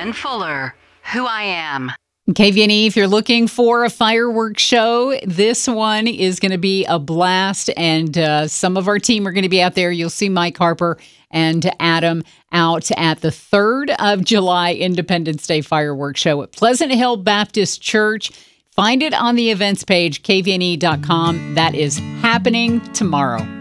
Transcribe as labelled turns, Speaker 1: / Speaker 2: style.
Speaker 1: Jen Fuller, Who I Am.
Speaker 2: KVNE, if you're looking for a fireworks show, this one is going to be a blast, and some of our team are going to be out there. You'll see Mike Harper and Adam out at the 3rd of July Independence Day fireworks show at Pleasant Hill Baptist Church. Find it on the events page, kvne.com. That is happening tomorrow.